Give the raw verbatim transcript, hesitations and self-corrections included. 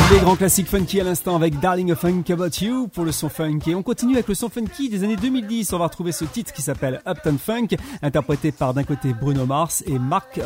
Les grands classiques funky à l'instant avec Darling a Funk About You pour le son funk. Et on continue avec le son funky des années deux mille dix. On va retrouver ce titre qui s'appelle Uptown Funk, interprété par d'un côté Bruno Mars et Mark